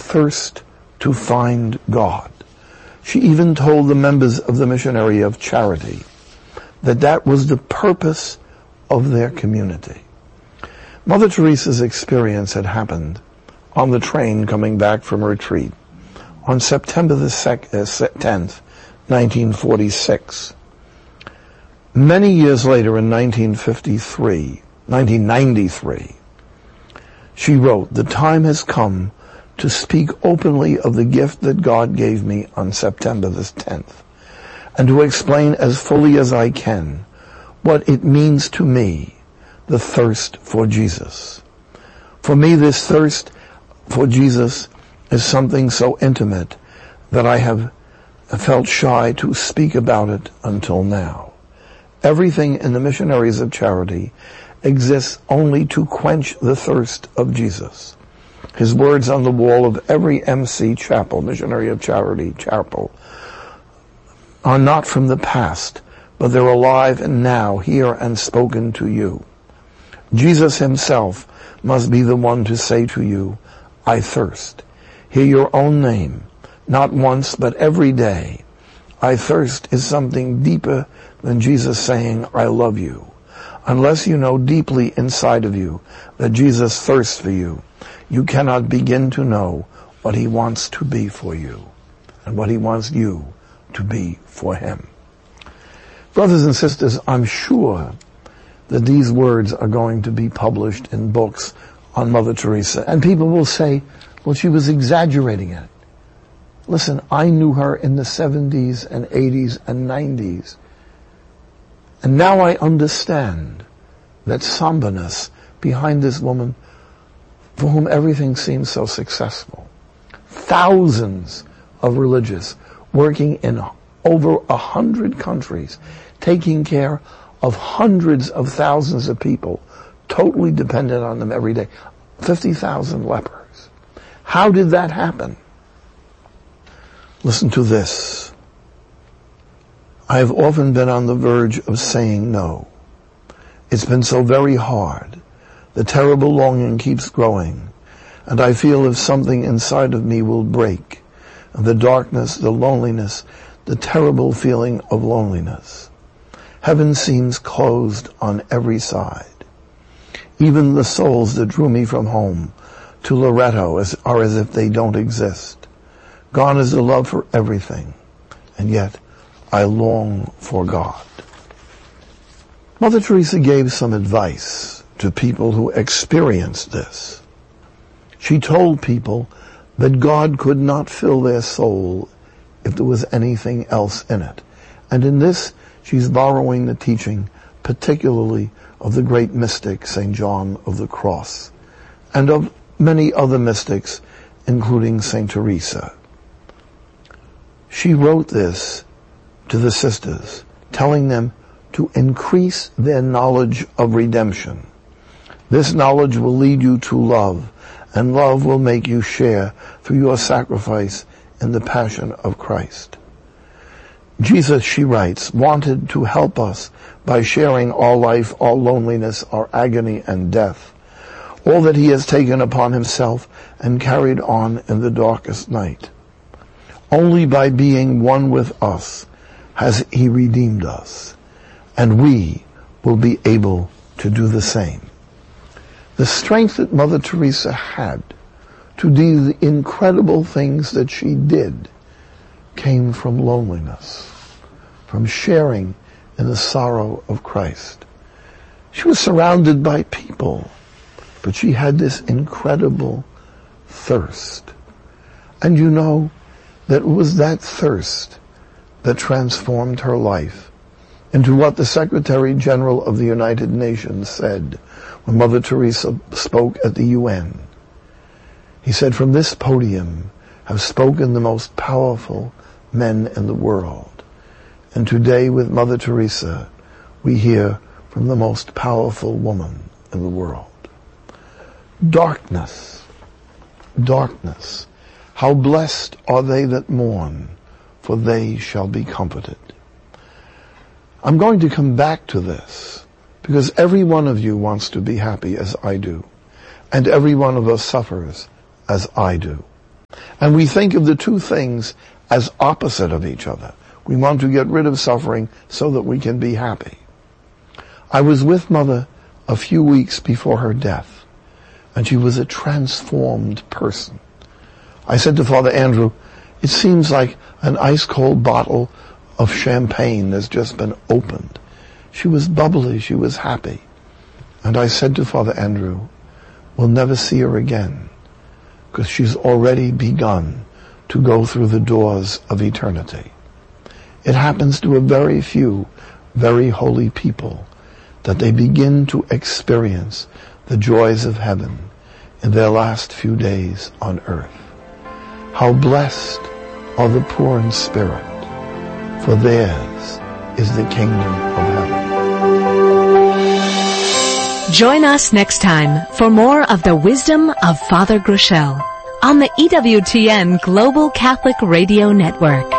thirst to find God. She even told the members of the Missionary of Charity that that was the purpose of their community. Mother Teresa's experience had happened on the train coming back from retreat on September the 10th, 1946. Many years later, in 1993, she wrote, "The time has come to speak openly of the gift that God gave me on September the 10th, and to explain as fully as I can what it means to me, the thirst for Jesus. For me, this thirst for Jesus is something so intimate that I have felt shy to speak about it until now. Everything in the Missionaries of Charity exists only to quench the thirst of Jesus. His words on the wall of every MC chapel, Missionary of Charity chapel, are not from the past, but they're alive and now, here and spoken to you. Jesus himself must be the one to say to you, I thirst. Hear your own name, not once, but every day. I thirst is something deeper than Jesus saying, I love you. Unless you know deeply inside of you that Jesus thirsts for you, you cannot begin to know what he wants to be for you and what he wants you to be for him. Brothers and sisters, I'm sure that these words are going to be published in books on Mother Teresa. And people will say, well, she was exaggerating it. Listen, I knew her in the 70s and 80s and 90s. And now I understand that somberness behind this woman for whom everything seems so successful. Thousands of religious working in over 100 countries, taking care of hundreds of thousands of people, totally dependent on them every day. 50,000 lepers. How did that happen? Listen to this. I have often been on the verge of saying no. It's been so very hard. The terrible longing keeps growing, and I feel if something inside of me will break, and the darkness, the loneliness, the terrible feeling of loneliness. Heaven seems closed on every side. Even the souls that drew me from home to Loretto are as if they don't exist. Gone is the love for everything, and yet I long for God. Mother Teresa gave some advice to people who experienced this. She told people that God could not fill their soul if there was anything else in it. And in this, she's borrowing the teaching, particularly of the great mystic, St. John of the Cross, and of many other mystics, including St. Teresa. She wrote this to the sisters, telling them to increase their knowledge of redemption. This knowledge will lead you to love, and love will make you share through your sacrifice in the passion of Christ. Jesus, she writes, wanted to help us by sharing our life, our loneliness, our agony and death, all that he has taken upon himself and carried on in the darkest night. Only by being one with us has he redeemed us, and we will be able to do the same. The strength that Mother Teresa had to do the incredible things that she did came from loneliness, from sharing in the sorrow of Christ. She was surrounded by people, but she had this incredible thirst. And you know that it was that thirst that transformed her life into what the Secretary General of the United Nations said when Mother Teresa spoke at the UN. He said, from this podium have spoken the most powerful men in the world. And today with Mother Teresa, we hear from the most powerful woman in the world. Darkness, darkness. How blessed are they that mourn, for they shall be comforted. I'm going to come back to this because every one of you wants to be happy as I do, and every one of us suffers as I do. And we think of the two things as opposite of each other. We want to get rid of suffering so that we can be happy. I was with Mother a few weeks before her death, and she was a transformed person. I said to Father Andrew, it seems like an ice-cold bottle of champagne has just been opened. She was bubbly, she was happy. And I said to Father Andrew, we'll never see her again, because she's already begun to go through the doors of eternity. It happens to a very few, very holy people that they begin to experience the joys of heaven in their last few days on earth. How blessed are the poor in spirit, for theirs is the kingdom of heaven. Join us next time for more of the wisdom of Father Groeschel on the EWTN Global Catholic Radio Network.